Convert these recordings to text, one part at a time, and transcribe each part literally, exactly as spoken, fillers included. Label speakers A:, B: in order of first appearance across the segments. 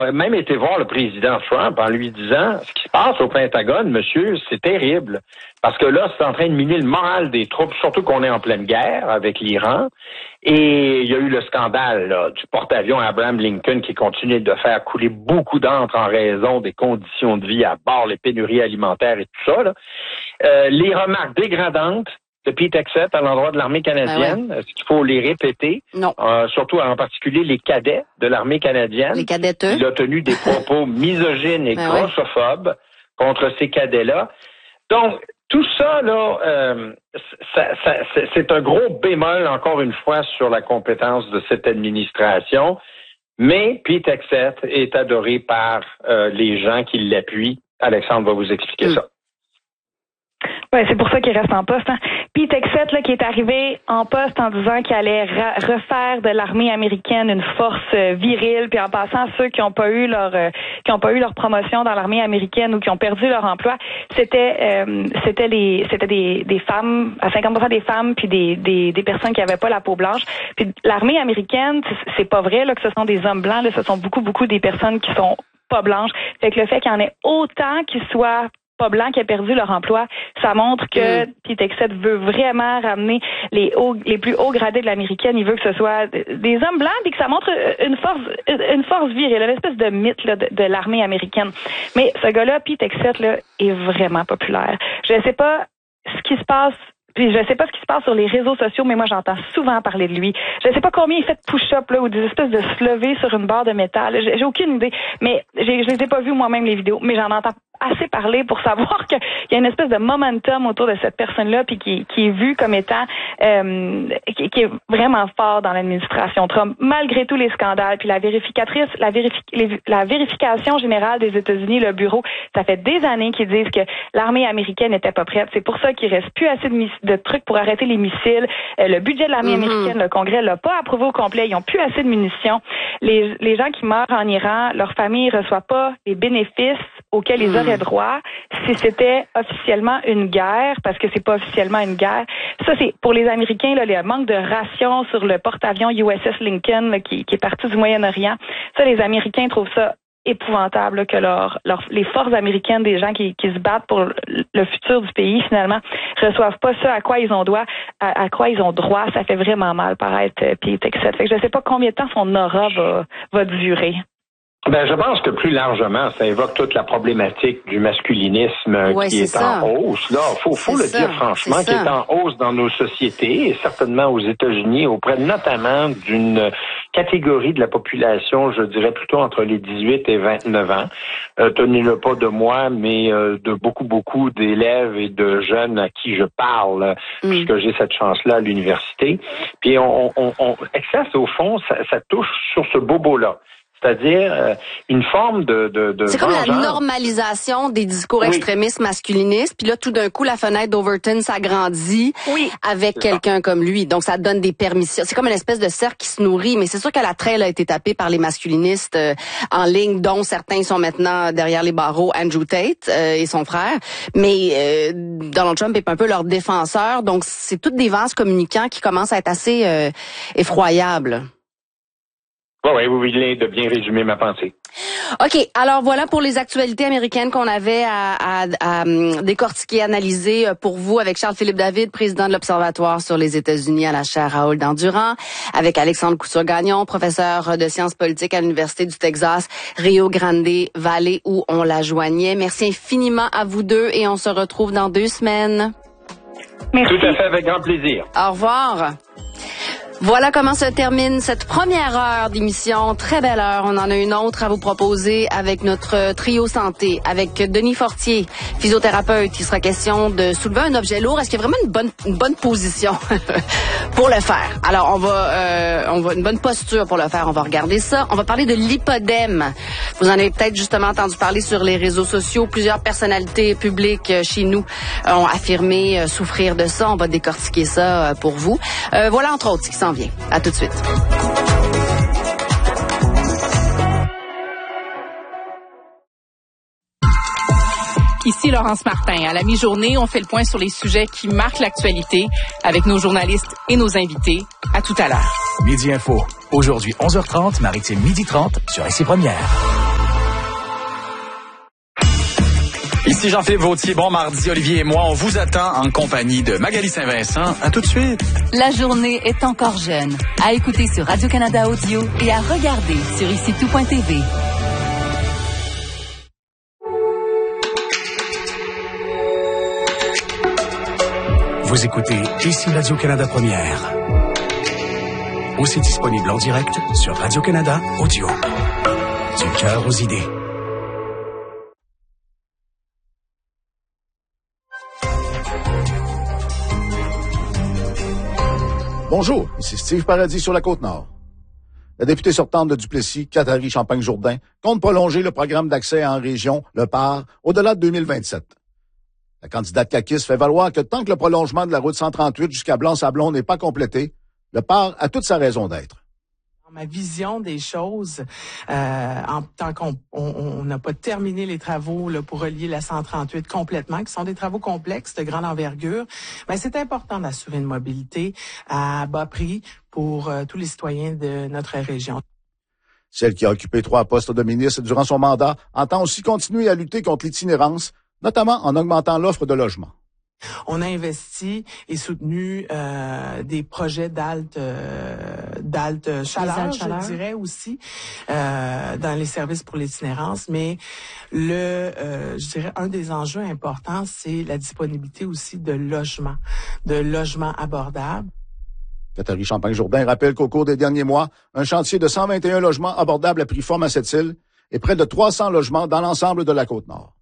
A: a même été voir le président Trump en lui disant « Ce qui se passe au Pentagone, monsieur, c'est terrible. Parce que là, c'est en train de miner le moral des troupes, surtout qu'on est en pleine guerre avec l'Iran. Et il y a eu le scandale là, du porte-avions Abraham Lincoln qui continue de faire couler beaucoup d'encre en raison des conditions de vie à bord, les pénuries alimentaires et tout ça. Là. Euh, les remarques dégradantes de Pete Hegseth à l'endroit de l'armée canadienne. Ah ouais. Est-ce qu'il faut les répéter?
B: Non.
A: Euh, surtout en particulier les cadets de l'armée canadienne.
B: Les cadettes.
A: Il a tenu des propos misogynes et ah grossophobe ouais. contre ces cadets-là. Donc, tout ça, là, euh, ça, ça, c'est un gros bémol, encore une fois, sur la compétence de cette administration. Mais Pete Hegseth est adoré par euh, les gens qui l'appuient. Alexandre va vous expliquer mm. ça.
C: Ouais, c'est pour ça qu'il reste en poste. Hein. Pete Hegseth, là, qui est arrivé en poste en disant qu'il allait ra- refaire de l'armée américaine une force euh, virile, puis en passant ceux qui n'ont pas eu leur euh, qui ont pas eu leur promotion dans l'armée américaine ou qui ont perdu leur emploi, c'était euh, c'était les c'était des des femmes à cinquante pour cent des femmes puis des des des personnes qui avaient pas la peau blanche. Puis l'armée américaine, c'est pas vrai là que ce sont des hommes blancs, là, ce sont beaucoup beaucoup des personnes qui sont pas blanches. Fait que le fait qu'il y en ait autant qui soient pas blancs qui ont perdu leur emploi, ça montre que mm. Pete Hegseth veut vraiment ramener les hauts, les plus hauts gradés de l'américaine. Il veut que ce soit des hommes blancs et que ça montre une force, une force virile, une espèce de mythe là, de, de l'armée américaine. Mais ce gars-là, Pete Hegseth, là, est vraiment populaire. Je ne sais pas ce qui se passe. Puis je sais pas ce qui se passe sur les réseaux sociaux, mais moi j'entends souvent parler de lui. Je sais pas combien il fait de push-up là ou des espèces de se lever sur une barre de métal. J'ai, j'ai aucune idée, mais j'ai, je les ai pas vus moi-même les vidéos, mais j'en entends assez parler pour savoir qu'il y a une espèce de momentum autour de cette personne-là, puis qui, qui est vue comme étant euh, qui, qui est vraiment fort dans l'administration Trump, malgré tous les scandales. Puis la vérificatrice, la, vérifi, les, la vérification générale des États-Unis, le bureau, ça fait des années qu'ils disent que l'armée américaine n'était pas prête. C'est pour ça qu'il reste plus assez de, miss, de trucs pour arrêter les missiles. Euh, le budget de l'armée mm-hmm. américaine, le Congrès l'a pas approuvé au complet. Ils ont plus assez de munitions. Les, les gens qui meurent en Iran, leur famille reçoit pas les bénéfices auxquels ils auraient droit si c'était officiellement une guerre, parce que c'est pas officiellement une guerre. Ça, c'est pour les Américains, là, le manque de rations sur le porte-avions U S S Lincoln là, qui, qui est parti du Moyen-Orient. Ça, les Américains trouvent ça épouvantable là, que leur, leur, les forces américaines, des gens qui, qui se battent pour le futur du pays, finalement, reçoivent pas ça à quoi ils ont droit, à, à quoi ils ont droit. Ça fait vraiment mal paraître Pete Hegseth. Fait que je sais pas combien de temps son aura va, va durer.
A: Ben, je pense que plus largement, ça évoque toute la problématique du masculinisme ouais, qui est, est en hausse. Là, faut, faut le ça, dire franchement, qui est en hausse dans nos sociétés et certainement aux États-Unis, auprès notamment d'une catégorie de la population, je dirais plutôt entre les dix-huit et vingt-neuf ans. Euh, tenez-le pas de moi, mais euh, de beaucoup, beaucoup d'élèves et de jeunes à qui je parle, mm. puisque j'ai cette chance-là à l'université. Puis on, on, on Hegseth, au fond, ça, ça touche sur ce bobo-là. C'est-à-dire euh, une forme de, de, de
B: c'est comme vengeance. La normalisation des discours oui. extrémistes masculinistes. Puis là, tout d'un coup, la fenêtre d'Overton s'agrandit oui. avec quelqu'un comme lui. Donc, ça donne des permissions. C'est comme une espèce de cercle qui se nourrit. Mais c'est sûr que la traîne a été tapée par les masculinistes euh, en ligne, dont certains sont maintenant derrière les barreaux, Andrew Tate euh, et son frère. Mais euh, Donald Trump est un peu leur défenseur. Donc, c'est toutes des vases communicants qui commencent à être assez euh, effroyables.
A: Oui, oui, oui, il est de bien résumer ma pensée.
B: OK, alors voilà pour les actualités américaines qu'on avait à, à, à, à décortiquer, analyser pour vous avec Charles-Philippe David, président de l'Observatoire sur les États-Unis à la chaire Raoul Dandurand, avec Alexandre Couture-Gagnon, professeur de sciences politiques à l'Université du Texas, Rio Grande Valley, où on la joignait. Merci infiniment à vous deux et on se retrouve dans deux semaines.
C: Merci.
A: Tout à fait, avec grand plaisir.
B: Au revoir. Voilà comment se termine cette première heure d'émission. Très belle heure. On en a une autre à vous proposer avec notre trio santé, avec Denis Fortier, physiothérapeute. Il sera question de soulever un objet lourd. Est-ce qu'il y a vraiment une bonne, une bonne position pour le faire? Alors, on va, euh, on va une bonne posture pour le faire. On va regarder ça. On va parler de l'hypodème. Vous en avez peut-être justement entendu parler sur les réseaux sociaux. Plusieurs personnalités publiques chez nous ont affirmé souffrir de ça. On va décortiquer ça pour vous. Euh, voilà entre autres ce qui s'en vient. À tout de suite.
D: Ici Laurence Martin. À la mi-journée, on fait le point sur les sujets qui marquent l'actualité avec nos journalistes et nos invités. À tout à l'heure.
E: Midi Info. Aujourd'hui, onze heures trente, Maritime midi trente sur I C Première. Ici Jean-Philippe Vautier, bon mardi, Olivier et moi, on vous attend en compagnie de Magali Saint-Vincent. À tout de suite.
F: La journée est encore jeune. À écouter sur Radio-Canada Audio et à regarder sur ici tout point t v.
G: Vous écoutez ici Radio-Canada Première. Aussi disponible en direct sur Radio-Canada Audio. Du cœur aux idées.
H: Bonjour, ici Steve Paradis sur la Côte-Nord. La députée sortante de Duplessis, Catherine Champagne-Jourdain, compte prolonger le programme d'accès en région, le P A R, au-delà de deux mille vingt-sept. La candidate caquiste fait valoir que tant que le prolongement de la route cent trente-huit jusqu'à Blanc-Sablon n'est pas complété, le P A R a toute sa raison d'être.
I: Ma vision des choses, euh, en tant qu'on n'a pas terminé les travaux là, pour relier la cent trente-huit complètement, qui sont des travaux complexes de grande envergure, ben c'est important d'assurer une mobilité à bas prix pour euh, tous les citoyens de notre région.
H: Celle qui a occupé trois postes de ministre durant son mandat entend aussi continuer à lutter contre l'itinérance, notamment en augmentant l'offre de logements.
I: On a investi et soutenu euh, des projets d'halte euh, d'halte chaleur, je dirais aussi, euh, dans les services pour l'itinérance. Mais le, euh, je dirais, un des enjeux importants, c'est la disponibilité aussi de logements, de logements abordables.
H: Catherine Champagne-Jourdain rappelle qu'au cours des derniers mois, un chantier de cent vingt et un logements abordables a pris forme à cette île et près de trois cents logements dans l'ensemble de la Côte-Nord.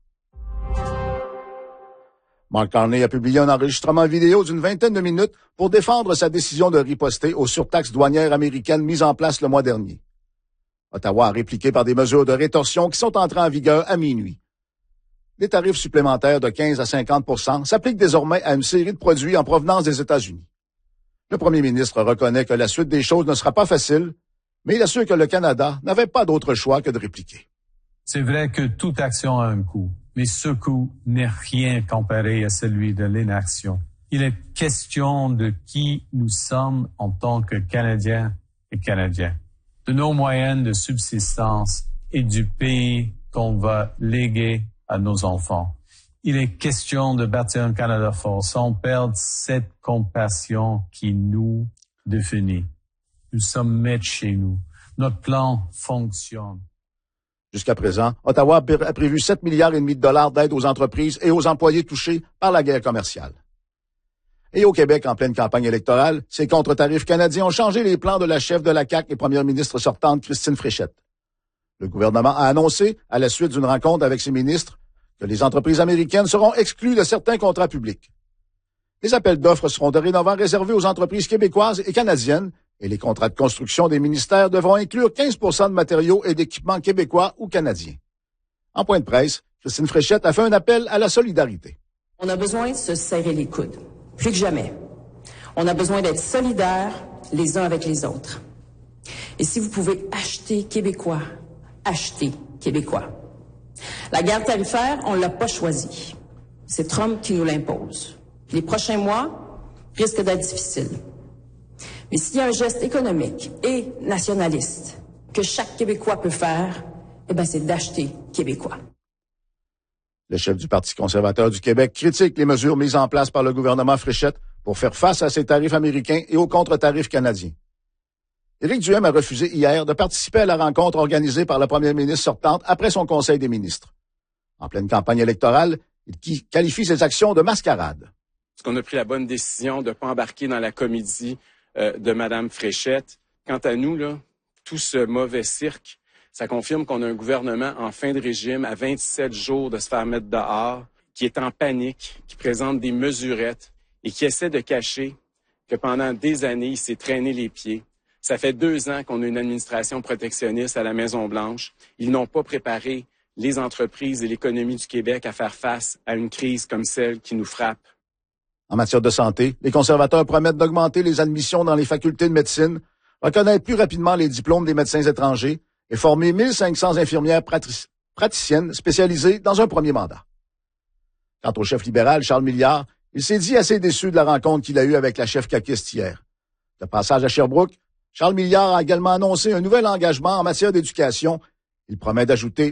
H: Mark Carney a publié un enregistrement vidéo d'une vingtaine de minutes pour défendre sa décision de riposter aux surtaxes douanières américaines mises en place le mois dernier. Ottawa a répliqué par des mesures de rétorsion qui sont entrées en vigueur à minuit. Des tarifs supplémentaires de quinze à cinquante pour cent s'appliquent désormais à une série de produits en provenance des États-Unis. Le premier ministre reconnaît que la suite des choses ne sera pas facile, mais il assure que le Canada n'avait pas d'autre choix que de répliquer.
J: C'est vrai que toute action a un coût. Mais ce coût n'est rien comparé à celui de l'inaction. Il est question de qui nous sommes en tant que Canadiens et Canadiens, de nos moyens de subsistance et du pays qu'on va léguer à nos enfants. Il est question de bâtir un Canada fort sans perdre cette compassion qui nous définit. Nous sommes maîtres chez nous. Notre plan fonctionne.
H: Jusqu'à présent, Ottawa a prévu sept milliards et demi de dollars d'aide aux entreprises et aux employés touchés par la guerre commerciale. Et au Québec, en pleine campagne électorale, ces contre-tarifs canadiens ont changé les plans de la chef de la C A Q et première ministre sortante, Christine Fréchette. Le gouvernement a annoncé, à la suite d'une rencontre avec ses ministres, que les entreprises américaines seront exclues de certains contrats publics. Les appels d'offres seront dorénavant réservés aux entreprises québécoises et canadiennes, et les contrats de construction des ministères devront inclure quinze pour cent de matériaux et d'équipements québécois ou canadiens. En point de presse, Christine Fréchette a fait un appel à la solidarité.
K: On a besoin de se serrer les coudes, plus que jamais. On a besoin d'être solidaires les uns avec les autres. Et si vous pouvez acheter québécois, achetez québécois. La guerre tarifaire, on ne l'a pas choisie. C'est Trump qui nous l'impose. Les prochains mois risquent d'être difficiles. Mais s'il y a un geste économique et nationaliste que chaque Québécois peut faire, eh ben c'est d'acheter québécois.
H: Le chef du Parti conservateur du Québec critique les mesures mises en place par le gouvernement Fréchette pour faire face à ces tarifs américains et aux contre-tarifs canadiens. Éric Duhaime a refusé hier de participer à la rencontre organisée par la première ministre sortante après son Conseil des ministres. En pleine campagne électorale, il qualifie ses actions de mascarade.
L: Est-ce qu'on a pris la bonne décision de ne pas embarquer dans la comédie euh, de Mme Fréchette? Quant à nous, là, tout ce mauvais cirque, ça confirme qu'on a un gouvernement en fin de régime à vingt-sept jours de se faire mettre dehors, qui est en panique, qui présente des mesurettes et qui essaie de cacher que pendant des années, il s'est traîné les pieds. Ça fait deux ans qu'on a une administration protectionniste à la Maison-Blanche. Ils n'ont pas préparé les entreprises et l'économie du Québec à faire face à une crise comme celle qui nous frappe.
H: En matière de santé, les conservateurs promettent d'augmenter les admissions dans les facultés de médecine, reconnaître plus rapidement les diplômes des médecins étrangers et former mille cinq cents infirmières pratic- praticiennes spécialisées dans un premier mandat. Quant au chef libéral, Charles Milliard, il s'est dit assez déçu de la rencontre qu'il a eue avec la chef caquiste hier. De passage à Sherbrooke, Charles Milliard a également annoncé un nouvel engagement en matière d'éducation. Il promet d'ajouter